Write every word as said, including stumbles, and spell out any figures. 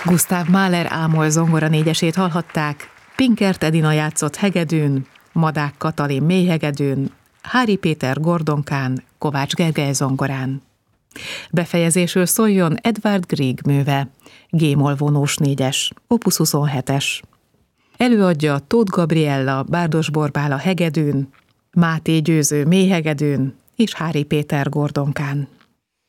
Gustav Mahler ámol zongora négyesét hallhatták, Pinkert Edina játszott hegedűn, Madák Katalin mélyhegedűn, Háry Péter gordonkán, Kovács Gergely zongorán. Befejezésül szóljon Edvard Grieg műve, G-moll vonós négyes, opus huszonhetes. Előadja Tóth Gabriella, Bárdos Borbála hegedűn, Máté Győző mélyhegedűn és Háry Péter gordonkán.